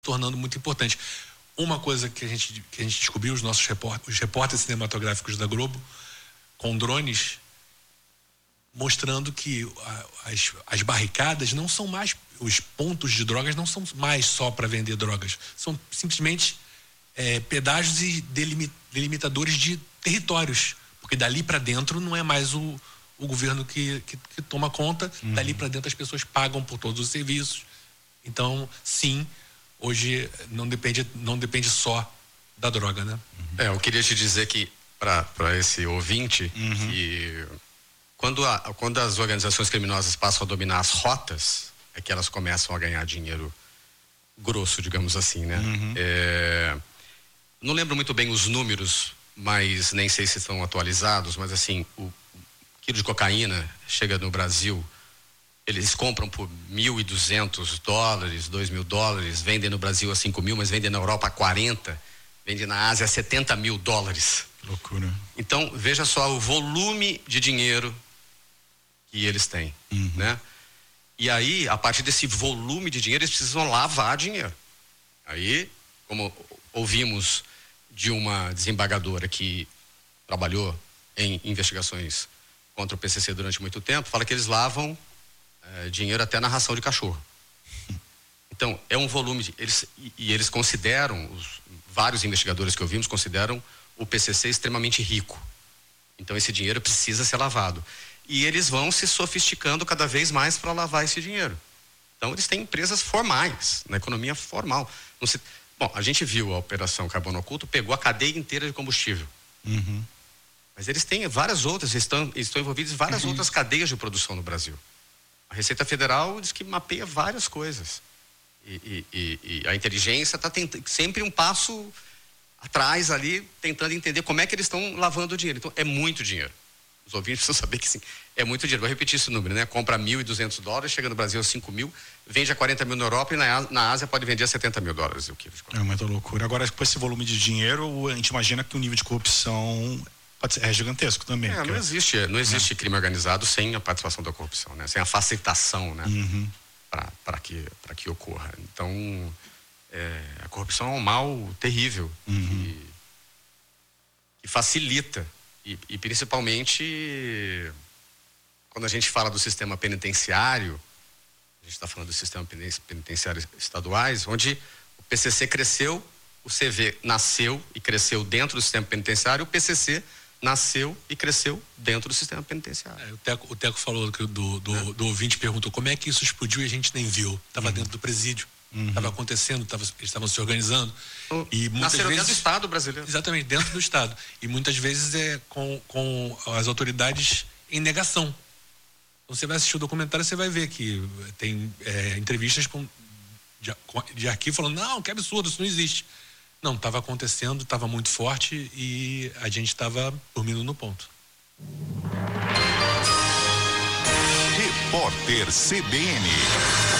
tornando muito importante. Uma coisa que a gente descobriu, os nossos os repórteres cinematográficos da Globo, com drones, mostrando que as barricadas não são mais, os pontos de drogas não são mais só para vender drogas, são simplesmente pedágios e delimitadores de territórios, porque dali para dentro não é mais o governo que toma conta, dali para dentro as pessoas pagam por todos os serviços. Então, sim, hoje não depende só da droga, né? Eu queria te dizer que para esse ouvinte que quando as organizações criminosas passam a dominar as rotas, é que elas começam a ganhar dinheiro grosso, digamos assim, né? Não lembro muito bem os números, mas nem sei se estão atualizados, mas assim, o quilo de cocaína chega no Brasil, eles compram por $1.200, $2.000, vendem no Brasil a 5.000, mas vendem na Europa a 40, vendem na Ásia a $70.000. Loucura. Então, veja só o volume de dinheiro que eles têm, né? E aí, a partir desse volume de dinheiro, eles precisam lavar dinheiro. Aí, como ouvimos de uma desembargadora que trabalhou em investigações contra o PCC durante muito tempo, fala que eles lavam dinheiro até na ração de cachorro. Então, é um volume eles consideram, vários investigadores que ouvimos consideram o PCC extremamente rico. Então, esse dinheiro precisa ser lavado. E eles vão se sofisticando cada vez mais para lavar esse dinheiro. Então, eles têm empresas formais, na economia formal. Bom, a gente viu a Operação Carbono Oculto, pegou a cadeia inteira de combustível. Mas eles têm várias outras, estão envolvidos em várias outras cadeias de produção no Brasil. A Receita Federal diz que mapeia várias coisas. E a inteligência está sempre um passo atrás ali, tentando entender como é que eles estão lavando o dinheiro. Então, é muito dinheiro. Os ouvintes precisam saber que sim, é muito dinheiro. Vou repetir esse número, né? Compra $1.200, chega no Brasil a 5.000, vende a 40.000 na Europa e na Ásia pode vender a $70.000 o quilo de cocaína. É muita loucura. Agora, com esse volume de dinheiro, a gente imagina que o nível de corrupção é gigantesco também. Não existe crime organizado sem a participação da corrupção, né? Sem a facilitação, né? Para que ocorra. Então, a corrupção é um mal terrível que facilita e principalmente quando a gente fala do sistema penitenciário, a gente está falando do sistema penitenciário estaduais, onde o PCC cresceu, o CV nasceu e cresceu dentro do sistema penitenciário, o PCC nasceu e cresceu dentro do sistema penitenciário. O Teco falou do ouvinte, perguntou como é que isso explodiu e a gente nem viu. Estava dentro do presídio, estava acontecendo, eles estavam se organizando. E muitas nasceram vezes, dentro do Estado brasileiro. Exatamente, dentro do Estado. E muitas vezes com as autoridades em negação. Então você vai assistir o documentário, você vai ver que tem entrevistas de arquivo falando, não, que absurdo, isso não existe. Não, estava acontecendo, estava muito forte e a gente estava dormindo no ponto. Repórter CBN.